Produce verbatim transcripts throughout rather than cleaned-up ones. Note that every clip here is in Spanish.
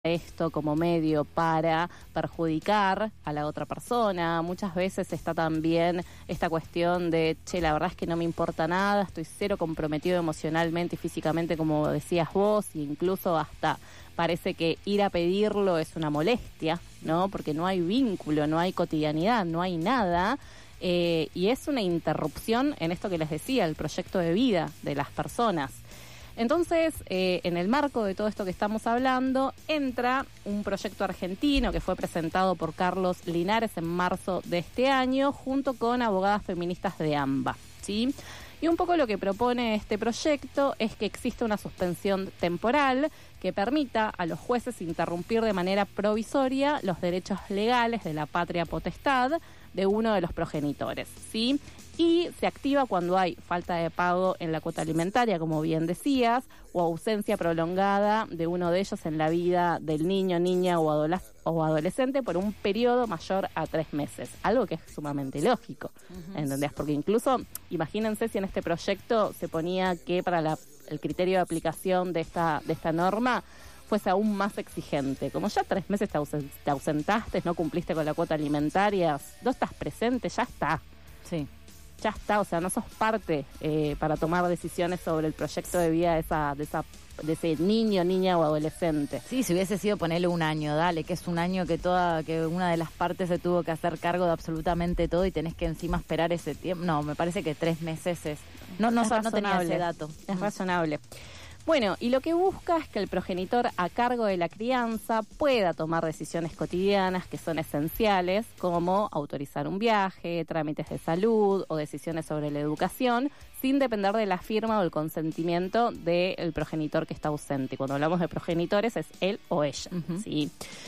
esto como medio para perjudicar a la otra persona. Muchas veces está también esta cuestión de, che, la verdad es que no me importa nada, estoy cero comprometido emocionalmente y físicamente, como decías vos, e incluso hasta parece que ir a pedirlo es una molestia, ¿no? Porque no hay vínculo, no hay cotidianidad, no hay nada, eh, y es una interrupción en esto que les decía, el proyecto de vida de las personas. Entonces, eh, en el marco de todo esto que estamos hablando, entra un proyecto argentino que fue presentado por Carlos Linares en marzo de este año, junto con abogadas feministas de AMBA, ¿sí? Y un poco lo que propone este proyecto es que exista una suspensión temporal que permita a los jueces interrumpir de manera provisoria los derechos legales de la patria potestad de uno de los progenitores, ¿sí? Y se activa cuando hay falta de pago en la cuota alimentaria, como bien decías, o ausencia prolongada de uno de ellos en la vida del niño, niña o, adola- o adolescente por un periodo mayor a tres meses. Algo que es sumamente lógico, uh-huh. ¿Entendés? Porque incluso, imagínense si en este proyecto se ponía que para la, el criterio de aplicación de esta, de esta norma fuese aún más exigente. Como ya tres meses te, ausen- te ausentaste, no cumpliste con la cuota alimentaria, no estás presente, ya está. Sí. Ya está, o sea, no sos parte eh, para tomar decisiones sobre el proyecto de vida de esa, de esa, de ese niño, niña o adolescente. Sí, si hubiese sido ponerle un año, dale, que es un año que toda, que una de las partes se tuvo que hacer cargo de absolutamente todo y tenés que encima esperar ese tiempo. No, me parece que tres meses es. No, no, es no tenía ese dato. Es mm. razonable. Bueno, y lo que busca es que el progenitor a cargo de la crianza pueda tomar decisiones cotidianas que son esenciales, como autorizar un viaje, trámites de salud o decisiones sobre la educación, sin depender de la firma o el consentimiento del progenitor que está ausente. Cuando hablamos de progenitores es él o ella, uh-huh. ¿sí?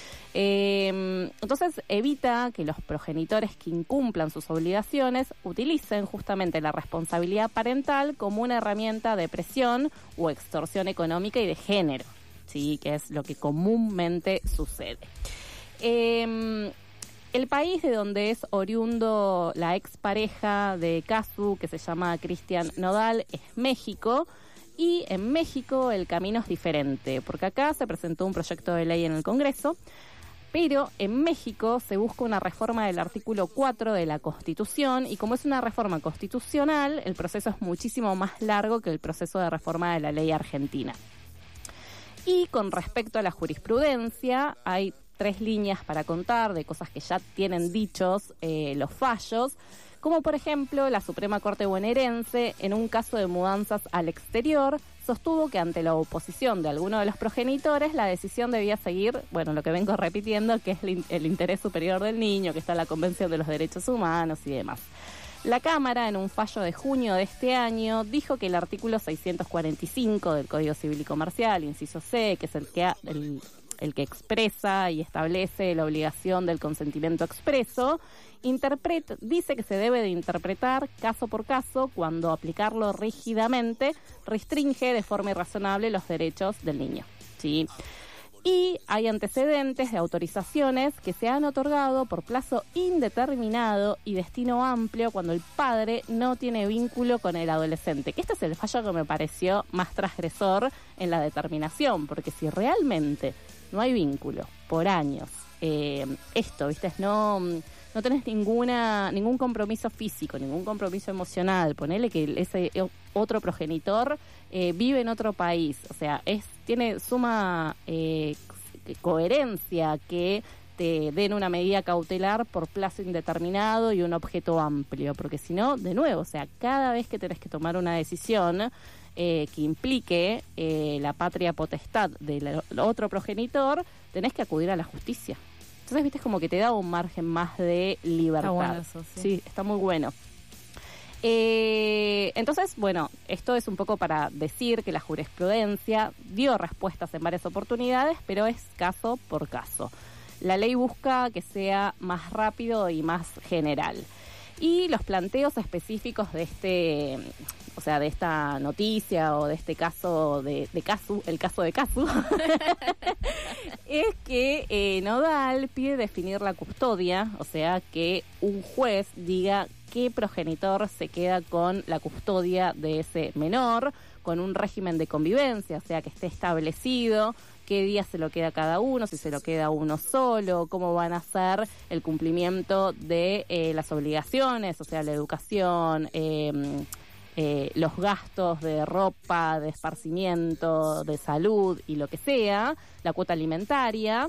Eh, entonces evita que los progenitores que incumplan sus obligaciones utilicen justamente la responsabilidad parental como una herramienta de presión o extorsión económica y de género, ¿sí? Que es lo que comúnmente sucede. Eh, el país de donde es oriundo la expareja de Casu, que se llama Cristian Nodal, es México. Y en México el camino es diferente, porque acá se presentó un proyecto de ley en el Congreso, pero en México se busca una reforma del artículo cuatro de la Constitución, y como es una reforma constitucional, el proceso es muchísimo más largo que el proceso de reforma de la ley argentina. Y con respecto a la jurisprudencia, hay tres líneas para contar de cosas que ya tienen dichos eh, los fallos, como por ejemplo la Suprema Corte bonaerense, en un caso de mudanzas al exterior, sostuvo que ante la oposición de alguno de los progenitores, la decisión debía seguir, bueno, lo que vengo repitiendo, que es el, el interés superior del niño, que está en la Convención de los Derechos Humanos y demás. La Cámara, en un fallo de junio de este año, dijo que el artículo seiscientos cuarenta y cinco del Código Civil y Comercial, inciso C, que es el que, ha, el, el que expresa y establece la obligación del consentimiento expreso, interpreta, dice que se debe de interpretar caso por caso cuando aplicarlo rígidamente restringe de forma irrazonable los derechos del niño, ¿sí? Y hay antecedentes de autorizaciones que se han otorgado por plazo indeterminado y destino amplio cuando el padre no tiene vínculo con el adolescente. Que este es el fallo que me pareció más transgresor en la determinación, porque si realmente no hay vínculo por años, eh, esto, ¿viste? No... no tenés ninguna ningún compromiso físico, ningún compromiso emocional, ponele que ese otro progenitor eh, vive en otro país, o sea, es tiene suma eh, coherencia que te den una medida cautelar por plazo indeterminado y un objeto amplio, porque si no, de nuevo, o sea, cada vez que tenés que tomar una decisión eh, que implique eh, la patria potestad del otro progenitor, tenés que acudir a la justicia. Entonces, viste, es como que te da un margen más de libertad. Está bueno eso, sí. Sí, está muy bueno. Eh, entonces, bueno, esto es un poco para decir que la jurisprudencia dio respuestas en varias oportunidades, pero es caso por caso. La ley busca que sea más rápido y más general. Y los planteos específicos de este, o sea, de esta noticia o de este caso de, de Casu, el caso de Casu, es que eh, Nodal pide definir la custodia, o sea, que un juez diga qué progenitor se queda con la custodia de ese menor, con un régimen de convivencia, o sea, que esté establecido qué día se lo queda cada uno, si se lo queda uno solo, cómo van a hacer el cumplimiento de eh, las obligaciones, o sea, la educación, eh, eh, los gastos de ropa, de esparcimiento, de salud y lo que sea, la cuota alimentaria.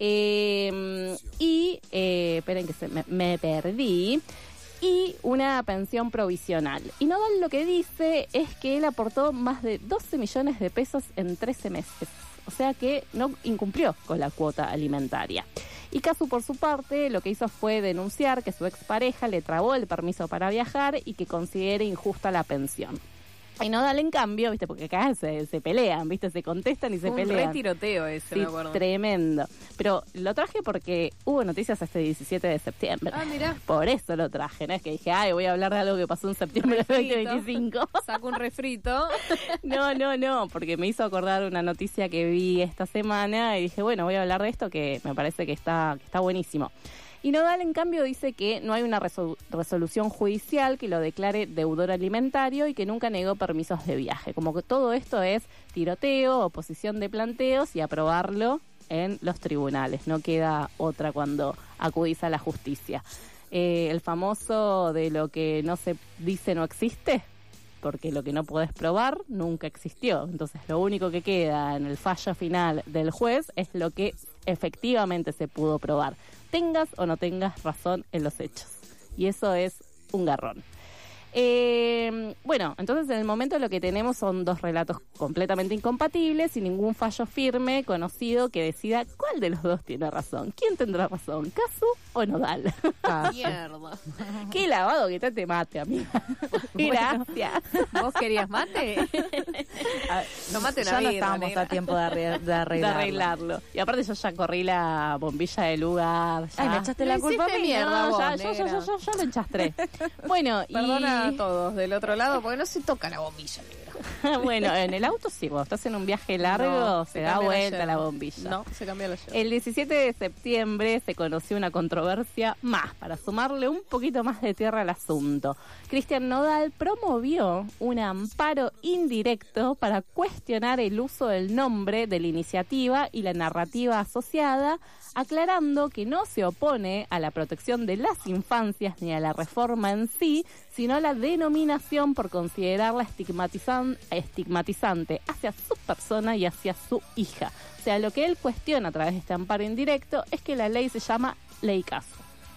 Eh, y, eh, esperen que se me, me perdí, y una pensión provisional. Y Nodal lo que dice es que él aportó más de doce millones de pesos en trece meses. O sea que no incumplió con la cuota alimentaria. Y Casu, por su parte, lo que hizo fue denunciar que su expareja le trabó el permiso para viajar y que considere injusta la pensión. Y Nodal, en cambio, viste, porque acá se, se pelean, viste, se contestan y se un pelean. Un re tiroteo ese, sí, me acuerdo. Tremendo. Pero lo traje porque hubo noticias este diecisiete de septiembre. Ah, mirá. Por eso lo traje, no es que dije, ay, voy a hablar de algo que pasó en septiembre de veinte veinticinco. Saco un refrito. No, no, no, porque me hizo acordar una noticia que vi esta semana y dije, bueno, voy a hablar de esto que me parece que está, que está buenísimo. Y Nodal, en cambio, dice que no hay una resol- resolución judicial que lo declare deudor alimentario y que nunca negó permisos de viaje. Como que todo esto es tiroteo, oposición de planteos y aprobarlo en los tribunales. No queda otra cuando acudís a la justicia. Eh, el famoso de lo que no se dice no existe, porque lo que no podés probar nunca existió. Entonces, lo único que queda en el fallo final del juez es lo que efectivamente se pudo probar, tengas o no tengas razón en los hechos. Y eso es un garrón. Eh, bueno, entonces en el momento lo que tenemos son dos relatos completamente incompatibles y ningún fallo firme conocido que decida cuál de los dos tiene razón. ¿Quién tendrá razón, Casu o Nodal? Ah, mierda. Qué lavado que está te mate, amiga. Gracias. ¿Vos querías mate? A- No mate ya una no birra, estábamos negra. a tiempo de, arre- de De arreglarlo. arreglarlo. Y aparte yo ya corrí la bombilla del lugar. Ya. Ay, me echaste Lo la culpa a hiciste mí. mierda, No, vos, ya, yo, yo, negra. yo, yo, yo lo enchastré. Bueno, Perdona y... a todos del otro lado, porque no se toca la bombilla, negra. bueno, en el auto sí, cuando estás en un viaje largo, No, se, se da cambia la vuelta yerba. la bombilla. No, se cambió la yerba. El diecisiete de septiembre se conoció una controversia más, para sumarle un poquito más de tierra al asunto. Cristian Nodal promovió un amparo indirecto para cuestionar el uso del nombre de la iniciativa y la narrativa asociada, aclarando que no se opone a la protección de las infancias ni a la reforma en sí, sino a la denominación por considerarla estigmatizan- estigmatizante hacia su persona y hacia su hija. O sea, lo que él cuestiona a través de este amparo indirecto es que la ley se llama Ley Casu,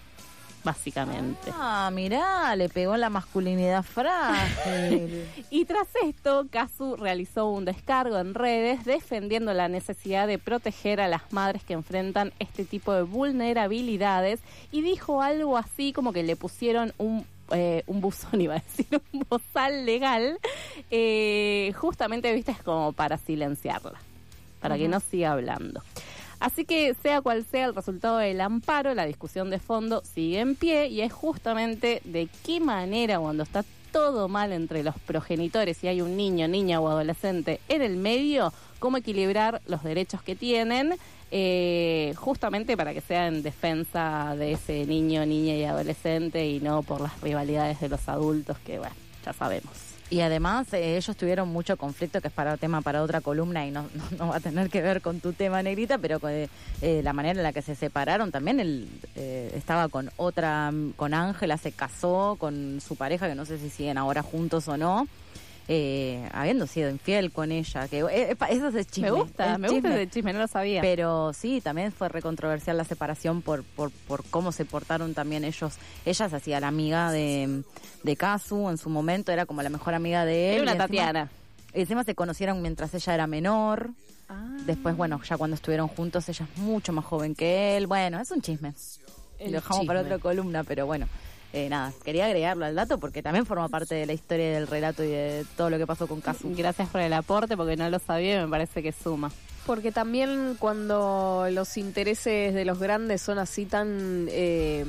básicamente. Ah, mirá, le pegó en la masculinidad frágil. Y tras esto, Casu realizó un descargo en redes defendiendo la necesidad de proteger a las madres que enfrentan este tipo de vulnerabilidades y dijo algo así como que le pusieron un Eh, un buzón, iba a decir, un bozal legal, eh, justamente, viste, es como para silenciarla, para uh-huh. que no siga hablando. Así que, sea cual sea el resultado del amparo, la discusión de fondo sigue en pie y es justamente de qué manera, cuando está todo mal entre los progenitores y hay un niño, niña o adolescente en el medio, cómo equilibrar los derechos que tienen, eh, justamente para que sea en defensa de ese niño, niña y adolescente y no por las rivalidades de los adultos que, bueno, ya sabemos. Y además eh, ellos tuvieron mucho conflicto, que es para tema para otra columna y no, no, no va a tener que ver con tu tema, Negrita, pero eh, eh, la manera en la que se separaron también, él eh, estaba con otra, con Ángela, se casó con su pareja, que no sé si siguen ahora juntos o no, eh, habiendo sido infiel con ella, que eh, eso es el chisme. Me gusta, el me chisme. gusta ese chisme, no lo sabía. Pero sí, también fue recontroversial la separación por, por, por cómo se portaron también ellos. Ella se hacía la amiga de, de Casu en su momento, era como la mejor amiga de él. Era una y encima- Tatiana. y encima se conocieron mientras ella era menor. Ah. Después, bueno, ya cuando estuvieron juntos, ella es mucho más joven que él. Bueno, es un chisme. El Lo dejamos para chisme. otra columna, pero bueno. Eh, nada, quería agregarlo al dato porque también forma parte de la historia del relato y de todo lo que pasó con Casu. Gracias por el aporte, porque no lo sabía y me parece que suma. Porque también cuando los intereses de los grandes son así tan... Eh,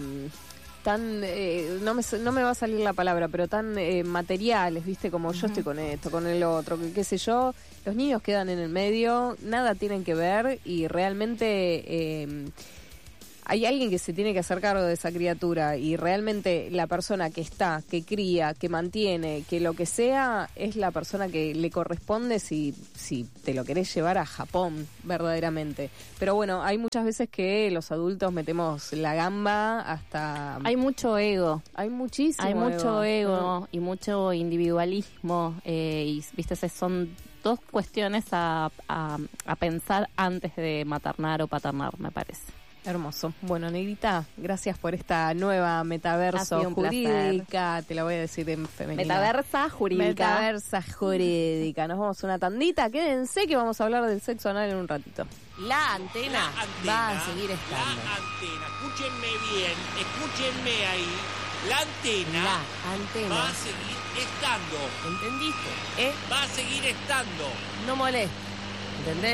tan eh, no me no me va a salir la palabra, pero tan eh, materiales, ¿viste? Como uh-huh. yo estoy con esto, con el otro, que qué sé yo. Los niños quedan en el medio, nada tienen que ver y realmente... Eh, hay alguien que se tiene que hacer cargo de esa criatura y realmente la persona que está, que cría, que mantiene, que lo que sea, es la persona que le corresponde si, si te lo querés llevar a Japón, verdaderamente. Pero bueno, hay muchas veces que los adultos metemos la gamba hasta... Hay mucho ego. Hay muchísimo Hay mucho ego, ego mm. y mucho individualismo, eh, y viste, son dos cuestiones a, a, a pensar antes de maternar o paternar, me parece. Hermoso. Bueno, Negrita, gracias por esta nueva metaverso jurídica. Placer. Te la voy a decir en femenino. Metaversa jurídica. Metaversa jurídica. Nos vamos a una tandita. Quédense que vamos a hablar del sexo anal en un ratito. La antena, la antena va a seguir estando. La antena, escúchenme bien, escúchenme ahí. La antena, la antena va a seguir estando. ¿Entendiste? ¿Eh? Va a seguir estando. No molestes. ¿Entendés?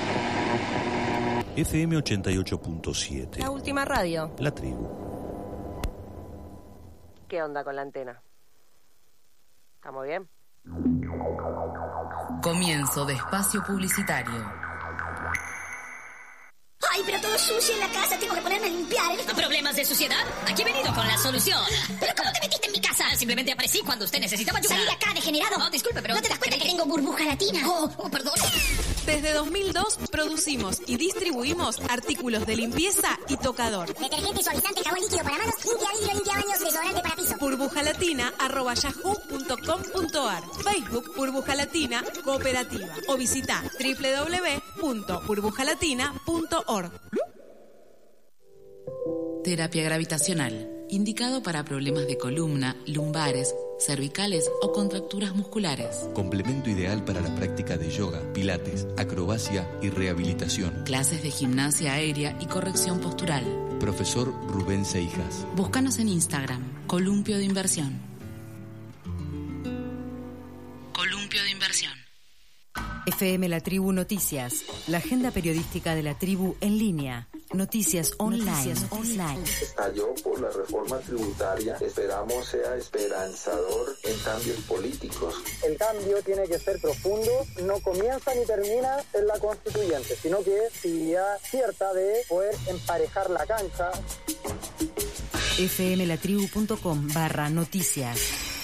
F M ochenta y ocho punto siete. La última radio. La tribu. ¿Qué onda con la antena? ¿Estamos bien? Comienzo de espacio publicitario. ¡Ay, pero todo sucio en la casa! Tengo que ponerme a limpiar. ¿eh? ¿Problemas de suciedad? Aquí he venido con la solución. ¿Pero cómo te metiste en mi casa? Simplemente aparecí cuando usted necesitaba ayuda. ¡Salí de acá, degenerado! No, disculpe, pero... ¿No te das cuenta que tengo burbuja latina? Oh, oh, perdón. Desde dos mil dos producimos y distribuimos artículos de limpieza y tocador. Detergente, suavizante, jabón líquido para manos, limpia vidrio, limpia baños, desodorante para piso. burbujalatina arroba yahoo punto com punto ar. Facebook Burbuja Latina Cooperativa. O visita doble u doble u doble u punto burbujalatina punto org. Terapia gravitacional. Indicado para problemas de columna, lumbares, cervicales o contracturas musculares. Complemento ideal para la práctica de yoga, pilates, acrobacia y rehabilitación. Clases de gimnasia aérea y corrección postural. Profesor Rubén Seijas. Búscanos en Instagram, Columpio de Inversión. Columpio de Inversión. F M La Tribu Noticias, la agenda periodística de la tribu en línea. Noticias online. Noticias online. Estalló por la reforma tributaria. Esperamos sea esperanzador en cambios políticos. El cambio tiene que ser profundo, no comienza ni termina en la constituyente, sino que es posibilidad cierta de poder emparejar la cancha. F M la tribu punto com barra noticias.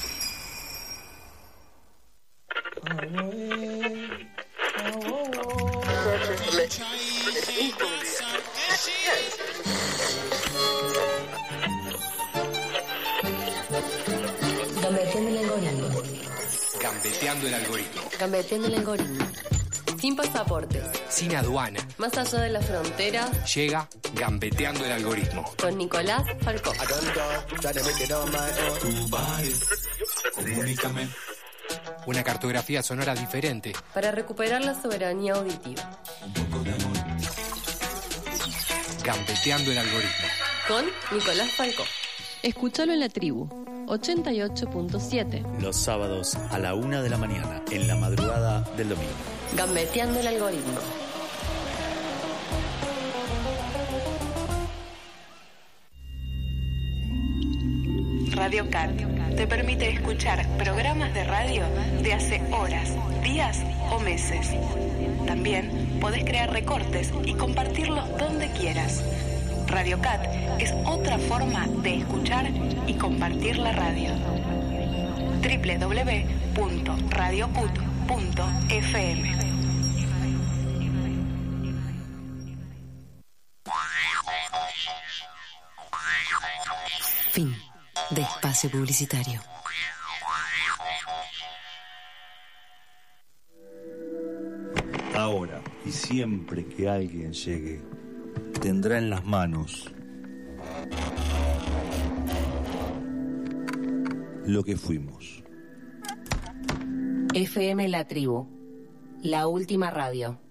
Gambeteando el algoritmo. Gambeteando el algoritmo. Gambeteando el algoritmo. Sin pasaportes. Sin aduana. Más allá de la frontera. Llega Gambeteando el algoritmo. Con Nicolás Falcó. Comunícame. Una cartografía sonora diferente. Para recuperar la soberanía auditiva. Gambeteando el algoritmo. Con Nicolás Falcó. Escúchalo en la tribu. ochenta y ocho punto siete. Los sábados a la una de la mañana, en la madrugada del domingo. Gambeteando el algoritmo. Radio Cat te permite escuchar programas de radio de hace horas, días o meses. También podés crear recortes y compartirlos donde quieras. Radio Cat es otra forma de escuchar y compartir la radio. doble u doble u doble u punto radio cut punto f m. Fin de espacio publicitario. Ahora y siempre que alguien llegue, tendrá en las manos lo que fuimos. F M La Tribu, la última radio.